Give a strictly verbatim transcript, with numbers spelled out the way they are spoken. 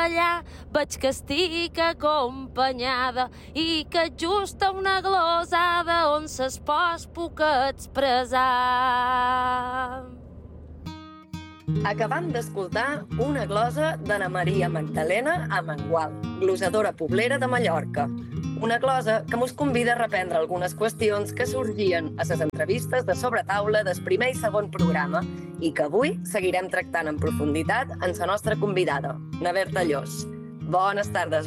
allà veig que estic acompanyada i que just a una glosada on s'espòs puc expressar. Acabam d'escoltar una glosa d'Anna Maria Magdalena Amengual, glosadora poblera de Mallorca. Una glosa que mos convida a reprendre algunes qüestions que sorgien a les entrevistes de sobretaula del primer i segon programa i que avui seguirem tractant en profunditat amb la nostra convidada, Naver Tallós. Bones tardes,